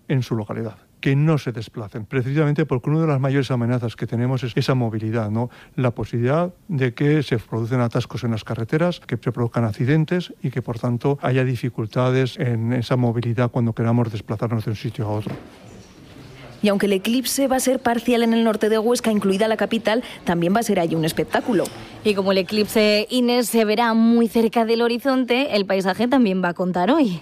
en su localidad, que no se desplacen, precisamente porque una de las mayores amenazas que tenemos es esa movilidad, ¿no? La posibilidad de que se producen atascos en las carreteras, que se produzcan accidentes y que, por tanto, haya dificultades en esa movilidad cuando queramos desplazarnos de un sitio a otro. Y aunque el eclipse va a ser parcial en el norte de Huesca, incluida la capital, también va a ser allí un espectáculo. Y como el eclipse, Inés, se verá muy cerca del horizonte, el paisaje también va a contar hoy.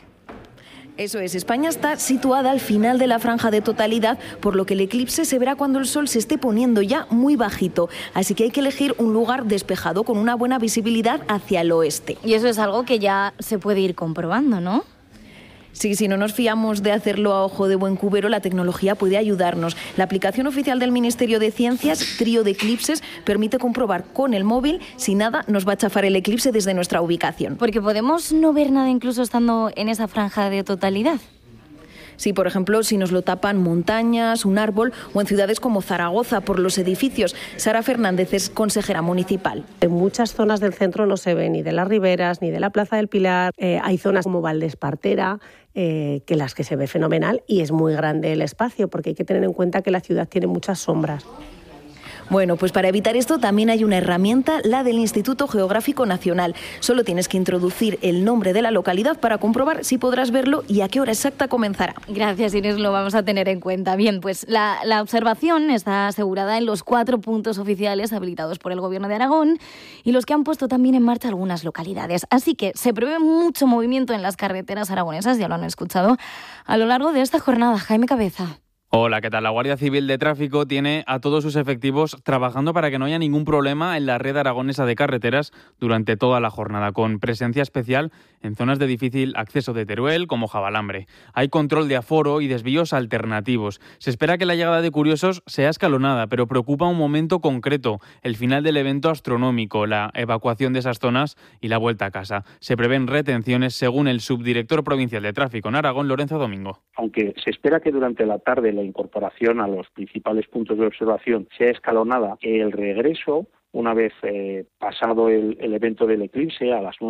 Eso es, España está situada al final de la franja de totalidad, por lo que el eclipse se verá cuando el sol se esté poniendo ya muy bajito. Así que hay que elegir un lugar despejado con una buena visibilidad hacia el oeste. Y eso es algo que ya se puede ir comprobando, ¿no? Sí, si no nos fiamos de hacerlo a ojo de buen cubero, la tecnología puede ayudarnos. La aplicación oficial del Ministerio de Ciencias, Trío de Eclipses, permite comprobar con el móvil si nada nos va a chafar el eclipse desde nuestra ubicación. Porque podemos no ver nada incluso estando en esa franja de totalidad. Sí, por ejemplo, si nos lo tapan montañas, un árbol o en ciudades como Zaragoza por los edificios. Sara Fernández es consejera municipal. En muchas zonas del centro no se ve ni de las Riberas ni de la Plaza del Pilar. Hay zonas como Valdespartera, que las que se ve fenomenal, y es muy grande el espacio porque hay que tener en cuenta que la ciudad tiene muchas sombras. Bueno, pues para evitar esto también hay una herramienta, la del Instituto Geográfico Nacional. Solo tienes que introducir el nombre de la localidad para comprobar si podrás verlo y a qué hora exacta comenzará. Gracias, Inés, lo vamos a tener en cuenta. Bien, pues la observación está asegurada en los 4 puntos oficiales habilitados por el Gobierno de Aragón y los que han puesto también en marcha algunas localidades. Así que se prevé mucho movimiento en las carreteras aragonesas, ya lo han escuchado, a lo largo de esta jornada. Jaime Cabeza. Hola, ¿qué tal? La Guardia Civil de Tráfico tiene a todos sus efectivos trabajando para que no haya ningún problema en la red aragonesa de carreteras durante toda la jornada, con presencia especial en zonas de difícil acceso de Teruel, como Javalambre. Hay control de aforo y desvíos alternativos. Se espera que la llegada de curiosos sea escalonada, pero preocupa un momento concreto, el final del evento astronómico, la evacuación de esas zonas y la vuelta a casa. Se prevén retenciones, según el subdirector provincial de Tráfico en Aragón, Lorenzo Domingo. Aunque se espera que durante la tarde la incorporación a los principales puntos de observación sea escalonada, el regreso, una vez pasado el evento del eclipse a las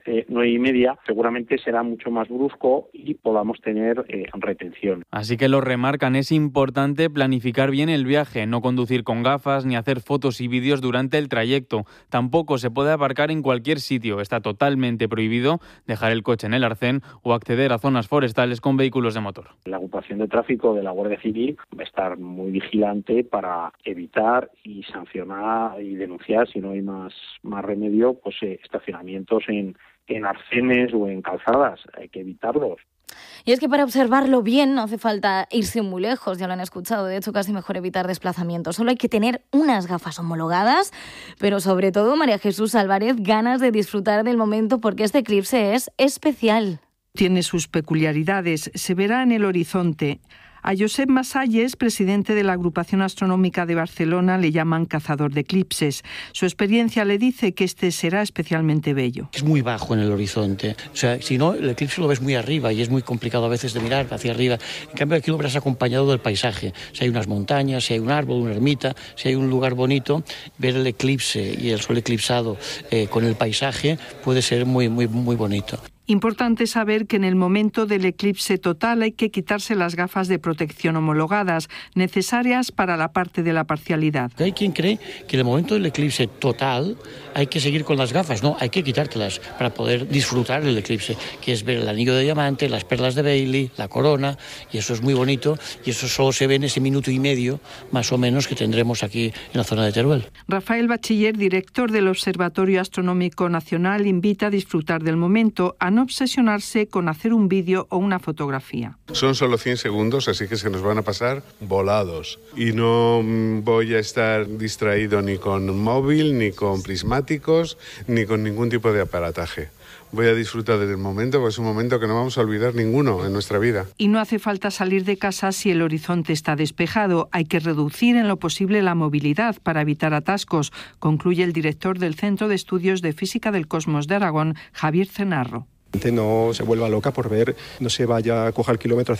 9:30, seguramente será mucho más brusco y podamos tener retención. Así que lo remarcan, es importante planificar bien el viaje, no conducir con gafas ni hacer fotos y vídeos durante el trayecto. Tampoco se puede aparcar en cualquier sitio, está totalmente prohibido dejar el coche en el arcén o acceder a zonas forestales con vehículos de motor. La agrupación de tráfico de la Guardia Civil va a estar muy vigilante para evitar y sancionar y denunciar, si no hay más remedio, pues estacionamientos en arcenes o en calzadas. Hay que evitarlos. Y es que para observarlo bien no hace falta irse muy lejos, ya lo han escuchado. De hecho, casi mejor evitar desplazamientos. Solo hay que tener unas gafas homologadas, pero sobre todo, María Jesús Álvarez, ganas de disfrutar del momento porque este eclipse es especial. Tiene sus peculiaridades. Se verá en el horizonte. A Josep Masalles, presidente de la Agrupación Astronómica de Barcelona, le llaman cazador de eclipses. Su experiencia le dice que este será especialmente bello. Es muy bajo en el horizonte. O sea, si no, el eclipse lo ves muy arriba y es muy complicado a veces de mirar hacia arriba. En cambio, aquí lo verás acompañado del paisaje. Si hay unas montañas, si hay un árbol, una ermita, si hay un lugar bonito, ver el eclipse y el sol eclipsado con el paisaje puede ser muy, muy, muy bonito. Importante saber que en el momento del eclipse total hay que quitarse las gafas de protección homologadas, necesarias para la parte de la parcialidad. Hay quien cree que en el momento del eclipse total hay que seguir con las gafas. No, hay que quitártelas para poder disfrutar del eclipse, que es ver el anillo de diamante, las perlas de Bailey, la corona, y eso es muy bonito, y eso solo se ve en ese minuto y medio, más o menos, que tendremos aquí en la zona de Teruel. Rafael Bachiller, director del Observatorio Astronómico Nacional, invita a disfrutar del momento, a no obsesionarse con hacer un vídeo o una fotografía. Son solo 100 segundos, así que se nos van a pasar volados. Y no voy a estar distraído ni con móvil, ni con prismáticos, ni con ningún tipo de aparataje. Voy a disfrutar del momento, porque es un momento que no vamos a olvidar ninguno en nuestra vida. Y no hace falta salir de casa si el horizonte está despejado. Hay que reducir en lo posible la movilidad para evitar atascos, concluye el director del Centro de Estudios de Física del Cosmos de Aragón, Javier Cenarro. No se vuelva loca por ver, no se vaya a coger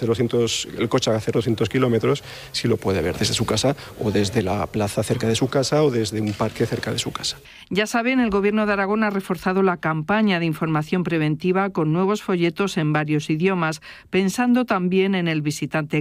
el coche a hacer 200 kilómetros, si lo puede ver desde su casa o desde la plaza cerca de su casa o desde un parque cerca de su casa. Ya saben, el Gobierno de Aragón ha reforzado la campaña de información preventiva con nuevos folletos en varios idiomas, pensando también en el visitante